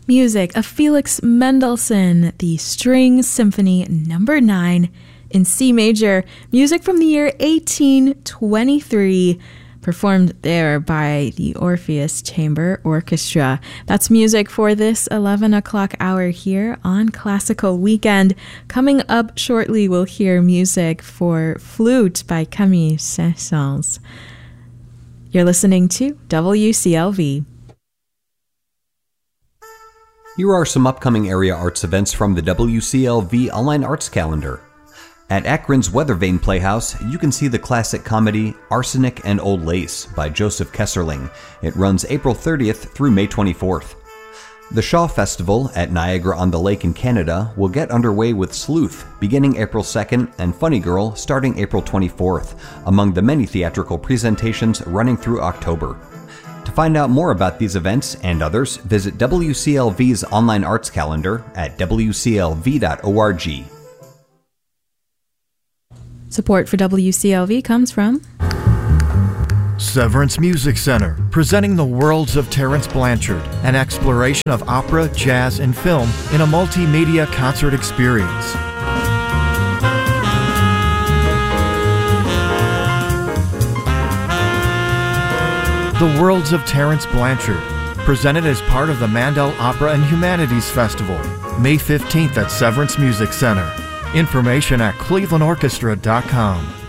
Music of Felix Mendelssohn, the String Symphony No. 9 in C major, music from the year 1823, performed there by the Orpheus Chamber Orchestra. That's music for this 11 o'clock hour here on Classical Weekend. Coming up shortly, we'll hear music for flute by Camille Saint-Saëns. You're listening to WCLV. Here are some upcoming area arts events from the WCLV Online Arts Calendar. At Akron's Weathervane Playhouse, you can see the classic comedy Arsenic and Old Lace by Joseph Kesserling. It runs April 30th through May 24th. The Shaw Festival at Niagara-on-the-Lake in Canada will get underway with Sleuth beginning April 2nd and Funny Girl starting April 24th, among the many theatrical presentations running through October. To find out more about these events and others, visit WCLV's online arts calendar at wclv.org. Support for WCLV comes from Severance Music Center, presenting the worlds of Terence Blanchard, an exploration of opera, jazz, and film in a multimedia concert experience. The Worlds of Terence Blanchard, presented as part of the Mandel Opera and Humanities Festival, May 15th at Severance Music Center. Information at clevelandorchestra.com.